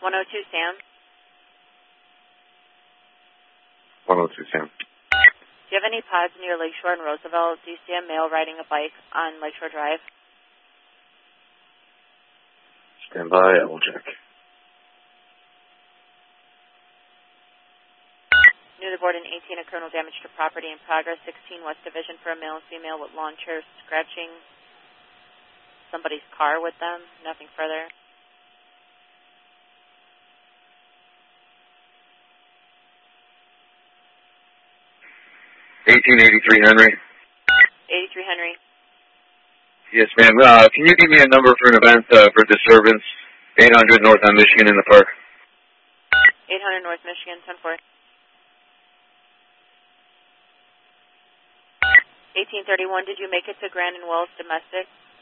102 Sam. 102 Sam. Do you have any pods near Lakeshore and Roosevelt? Do you see a male riding a bike on Lakeshore Drive? Stand by, I will check. Near the board in 18, a criminal damage to property in progress. 16 West Division for a male and female with lawn chairs scratching somebody's car with them. Nothing further. Henry. 83 Henry. Yes, ma'am. Can you give me a number for an event for disturbance? 800 North on Michigan in the park. 800 North Michigan, 10-4. 1831, did you make it to Grand and Wells domestic?